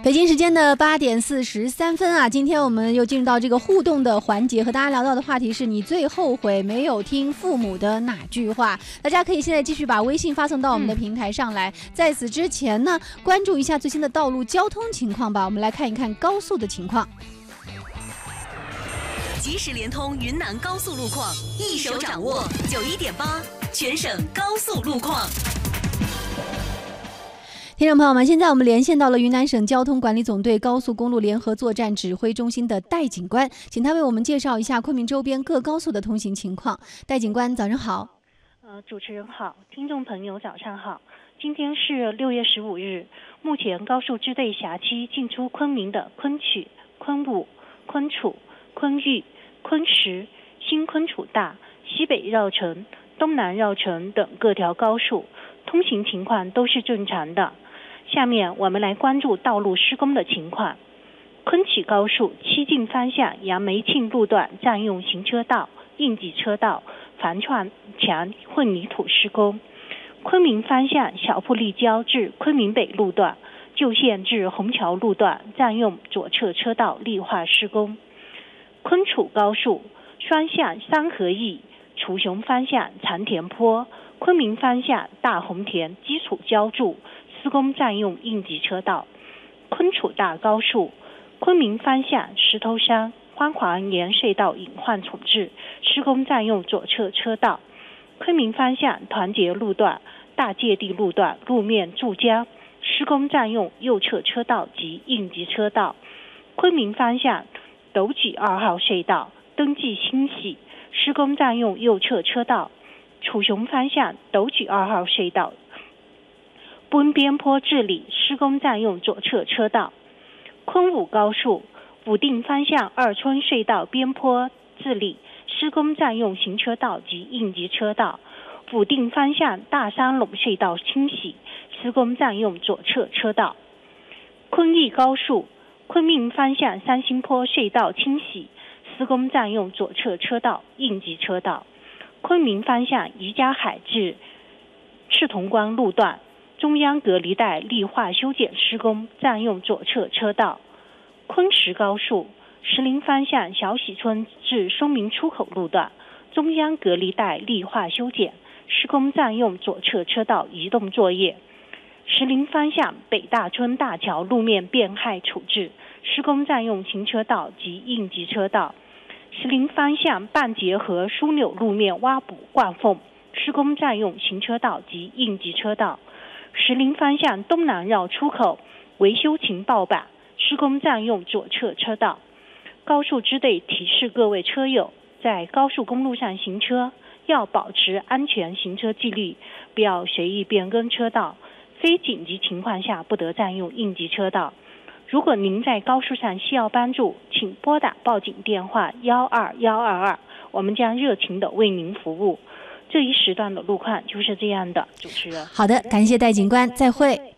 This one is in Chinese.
北京时间的8点43分啊，今天我们又进入到这个互动的环节，和大家聊到的话题是你最后悔没有听父母的哪句话？大家可以现在继续把微信发送到我们的平台上来。在此之前呢，关注一下最新的道路交通情况吧。我们来看一看高速的情况。 即时联通云南高速路况，一手掌握91.8全省高速路况。 听众朋友们，现在我们连线到了云南省交通管理总队高速公路联合作战指挥中心的戴警官，请他为我们介绍一下昆明周边各高速的通行情况。戴警官，早上好。 主持人好，听众朋友早上好。今天是6月15日，目前高速支队辖区进出昆明的昆曲、昆武、昆楚、昆玉、昆石、新昆楚大、西北绕城、东南绕城等各条高速通行情况都是正常的。下面我们来关注道路施工的情况。昆曲高速西进方向杨梅庆路段占用行车道、应急车道，防撞墙混凝土施工。昆明方向小铺立交至昆明北路段、旧县至虹桥路段占用左侧车道绿化施工。昆楚高速双向三合驿楚雄方向长田坡、昆明方向大红田基础浇筑施工占用应急车道。昆楚大高速昆明方向石头山欢华岩隧道隐患处置施工占用左侧车道。昆明方向团结路段大界地路段路面注浆施工占用右侧车道及应急车道。昆明方向斗举2号隧道登记清洗施工占用右侧车道。楚雄方向斗举2号隧道奔边坡治理施工占用左侧车道。昆武高速武定方向二村隧道边坡治理施工占用行车道及应急车道。武定方向大山陇隧道清洗施工占用左侧车道。昆义高速昆明方向三星坡隧道清洗施工占用左侧车道应急车道。昆明方向宜家海至赤铜关路段中央隔离带绿化修剪施工占用左侧车道。昆石高速石林方向小喜村至松明出口路段中央隔离带绿化修剪施工占用左侧车道移动作业。石林方向北大村大桥路面变害处置施工占用行车道及应急车道。石林方向半截河枢纽路面挖补灌缝施工占用行车道及应急车道。石林方向东南绕出口维修情报板施工占用左侧车道。高速支队提示各位车友，在高速公路上行车要保持安全行车纪律，不要随意变更车道，非紧急情况下不得占用应急车道。如果您在高速上需要帮助，请拨打报警电话12122，我们将热情地为您服务。这一时段的路况就是这样的，主持人。 好的，感谢戴警官，再会。